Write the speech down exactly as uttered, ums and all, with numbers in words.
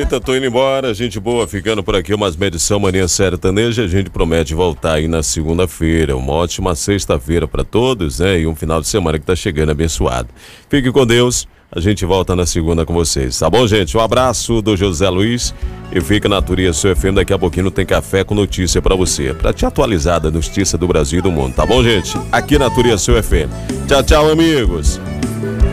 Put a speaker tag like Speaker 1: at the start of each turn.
Speaker 1: Eita, tô indo embora, gente boa, ficando por aqui, umas medição Mania Sertaneja. A gente promete voltar aí na segunda-feira. Uma ótima sexta-feira pra todos, né? E um final de semana que tá chegando abençoado. Fique com Deus, a gente volta na segunda com vocês, tá bom, gente? Um abraço do José Luiz e fica na Turia Seu F M. Daqui a pouquinho tem café com notícia pra você, pra te atualizar da notícia do Brasil e do mundo, tá bom, gente? Aqui na Turia Seu F M. Tchau, tchau, amigos.